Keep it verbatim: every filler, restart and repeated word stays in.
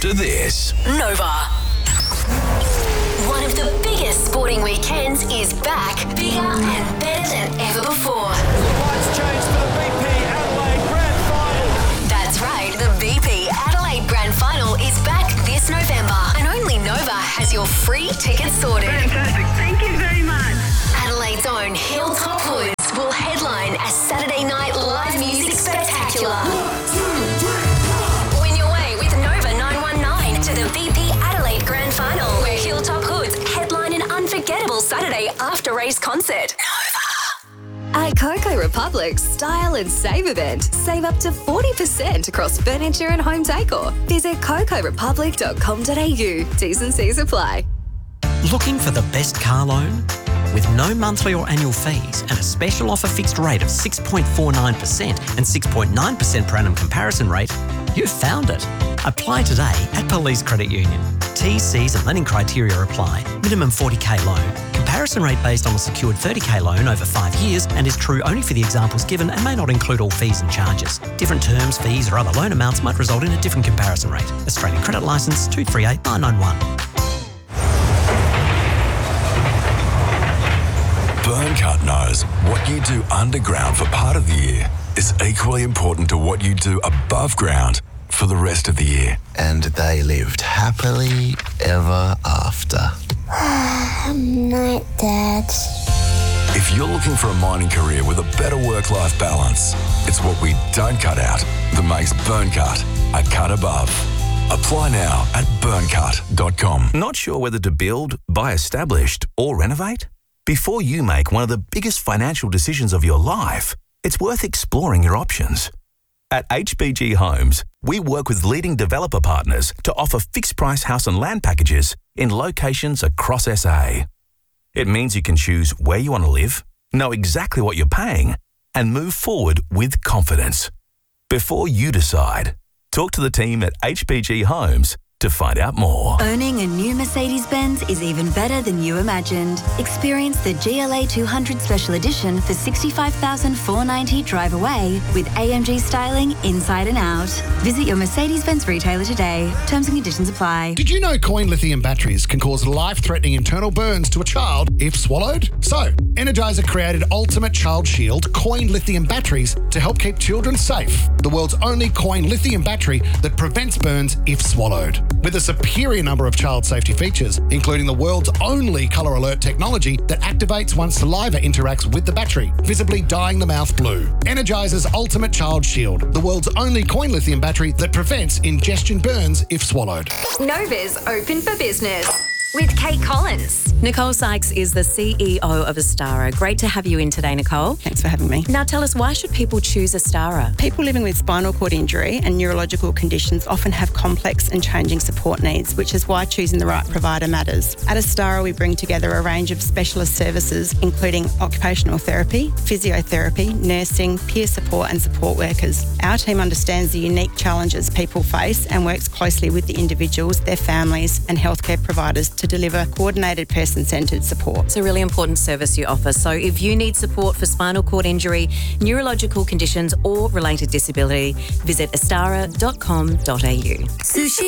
after this. Nova. One of the biggest sporting weekends is back, bigger and better than ever before. Lights changed for the B P Adelaide Grand Final. That's right, the B P Adelaide Grand Final is back this November, and only Nova has your free tickets sorted. Fantastic, thank you very much. Adelaide's own Hilltop Hoods will headline a Saturday night live music spectacular. Win your way with Nova nine one nine to the B P Adelaide Grand Final, where Hilltop Hoods headline an unforgettable Saturday after-race concert. At Coco Republic's Style and Save event, save up to forty percent across furniture and home decor. Visit coco republic dot com dot a u. T's and C's apply. Looking for the best car loan? With no monthly or annual fees and a special offer fixed rate of six point four nine percent and six point nine percent per annum comparison rate, you've found it. Apply today at Police Credit Union. T's, C's and lending criteria apply. Minimum forty k loan. Comparison rate based on a secured thirty k loan over five years and is true only for the examples given and may not include all fees and charges. Different terms, fees or other loan amounts might result in a different comparison rate. Australian Credit Licence two three eight nine nine one. Burncut knows what you do underground for part of the year is equally important to what you do above ground for the rest of the year. And they lived happily ever after. Night, Dad. If you're looking for a mining career with a better work-life balance, it's what we don't cut out that makes Burncut a cut above. Apply now at burncut dot com. Not sure whether to build, buy established, or renovate? Before you make one of the biggest financial decisions of your life, it's worth exploring your options. At H B G Homes, we work with leading developer partners to offer fixed-price house and land packages in locations across S A. It means you can choose where you want to live, know exactly what you're paying, and move forward with confidence. Before you decide, talk to the team at H B G Homes to find out more. Owning a new Mercedes-Benz is even better than you imagined. Experience the G L A two hundred Special Edition for sixty-five thousand four hundred ninety dollars drive away with A M G styling inside and out. Visit your Mercedes-Benz retailer today. Terms and conditions apply. Did you know coin lithium batteries can cause life-threatening internal burns to a child if swallowed? So, Energizer created Ultimate Child Shield coin lithium batteries to help keep children safe. The world's only coin lithium battery that prevents burns if swallowed. With a superior number of child safety features, including the world's only colour alert technology that activates once saliva interacts with the battery, visibly dyeing the mouth blue. Energizer's Ultimate Child Shield, the world's only coin lithium battery that prevents ingestion burns if swallowed. Nova's open for business with Kate Collins. Nicole Sykes is the C E O of Astara. Great to have you in today, Nicole. Thanks for having me. Now tell us, why should people choose Astara? People living with spinal cord injury and neurological conditions often have complex and changing support needs, which is why choosing the right provider matters. At Astara, we bring together a range of specialist services, including occupational therapy, physiotherapy, nursing, peer support and support workers. Our team understands the unique challenges people face and works closely with the individuals, their families and healthcare providers to deliver coordinated person-centred support. It's a really important service you offer. So if you need support for spinal cord injury, neurological conditions or related disability, visit astara dot com dot a u. Sushi